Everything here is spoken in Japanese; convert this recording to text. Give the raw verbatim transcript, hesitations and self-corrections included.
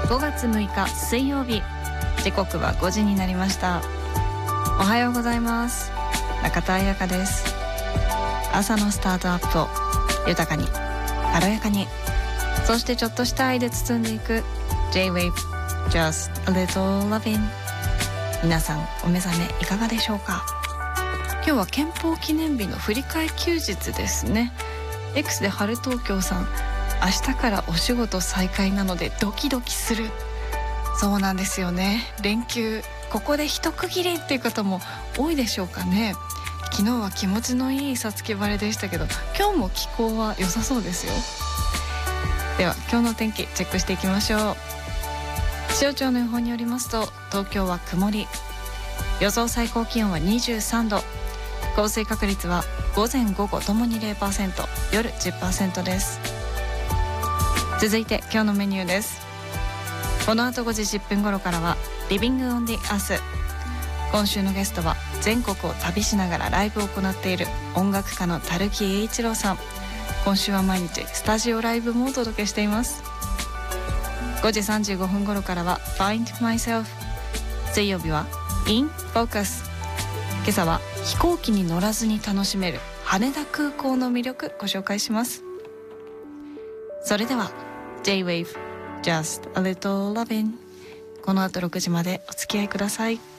ごがつむいか水曜日、時刻はごじになりました。おはようございます。中田彩香です。朝のスタートアップを豊かに軽やかに、そしてちょっとした愛で包んでいく J-Wave Just a Little Lovin'。 皆さんお目覚めいかがでしょうか。今日は憲法記念日の振り替え休日ですね。 X で春東京さん、明日からお仕事再開なのでドキドキする。そうなんですよね。連休ここで一区切りっていう方も多いでしょうかね。昨日は気持ちのいい五月晴れでしたけど、今日も気候は良さそうですよ。では今日の天気チェックしていきましょう。気象庁の予報によりますと、東京は曇り、予想最高気温はにじゅうさんど、降水確率は午前午後ともに ゼロパーセント、 夜 じゅっパーセント です。続いて今日のメニューです。この後ごじじゅっぷん頃からはリビングオンディアース。今週のゲストは全国を旅しながらライブを行っている音楽家の樽木英一郎さん。今週は毎日スタジオライブもお届けしています。ごじさんじゅうごふん頃からは Find Myself。 水曜日は In Focus。 今朝は飛行機に乗らずに楽しめる羽田空港の魅力ご紹介します。それでは J-Wave Just a Little Lovin'、 この後ろくじまでお付き合いください。